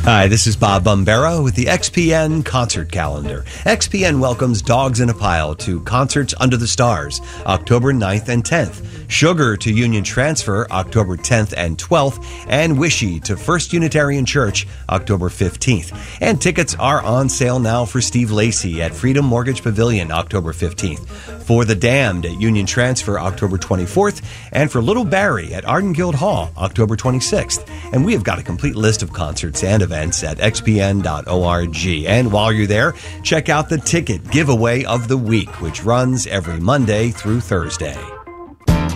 Hi, this is Bob Bumbera with the XPN Concert Calendar. XPN welcomes Dogs in a Pile to Concerts Under the Stars, October 9th and 10th. Sugar to Union Transfer, October 10th and 12th. And Wishy to First Unitarian Church, October 15th. And tickets are on sale now for Steve Lacy at Freedom Mortgage Pavilion, October 15th. For The Damned at Union Transfer, October 24th. And for Little Barry at Arden Guild Hall, October 26th. And we have got a complete list of concerts and events at xpn.org. And while you're there, check out the ticket giveaway of the week, which runs every Monday through Thursday.